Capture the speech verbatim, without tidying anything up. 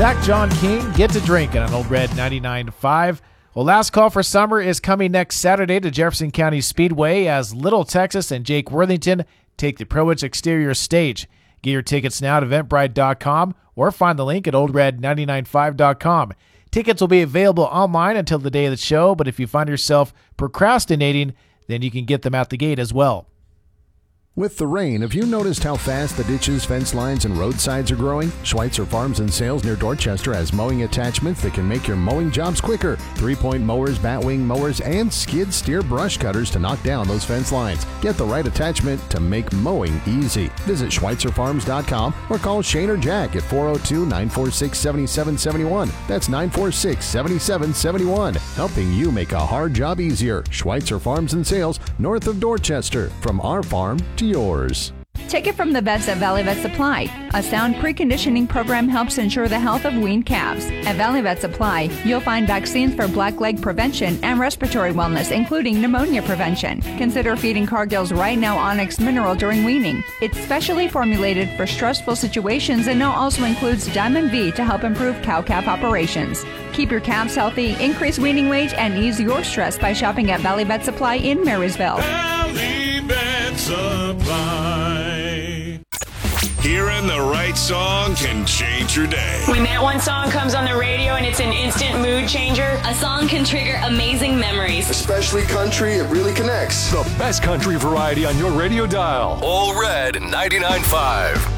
Zach John King, Get to Drinking on Old Red ninety-nine point five. Well, last call for summer is coming next Saturday to Jefferson County Speedway as Little Texas and Jake Worthington take the Pro Witch Exterior stage. Get your tickets now at eventbrite dot com or find the link at old red ninety-nine point five dot com. Tickets will be available online until the day of the show, but if you find yourself procrastinating, then you can get them at the gate as well. With the rain, have you noticed how fast the ditches, fence lines, and roadsides are growing? Schweitzer Farms and Sales near Dorchester has mowing attachments that can make your mowing jobs quicker. Three-point mowers, batwing mowers, and skid steer brush cutters to knock down those fence lines. Get the right attachment to make mowing easy. Visit schweitzer farms dot com or call Shane or Jack at four oh two, nine four six, seven seven seven one. That's nine four six, seven seven seven one. Helping you make a hard job easier. Schweitzer Farms and Sales, north of Dorchester. From our farm to yours. Take it from the vets at Valley Vet Supply. A sound preconditioning program helps ensure the health of weaned calves. At Valley Vet Supply, you'll find vaccines for black leg prevention and respiratory wellness, including pneumonia prevention. Consider feeding Cargill's Right Now Onyx Mineral during weaning. It's specially formulated for stressful situations and now also includes Diamond V to help improve cow-calf operations. Keep your calves healthy, increase weaning weight, and ease your stress by shopping at Valley Vet Supply in Marysville. Valley Vet Supply. Hearing the right song can change your day. When that one song comes on the radio and it's an instant mood changer, a song can trigger amazing memories. Especially country, it really connects. The best country variety on your radio dial. Old Red ninety-nine point five.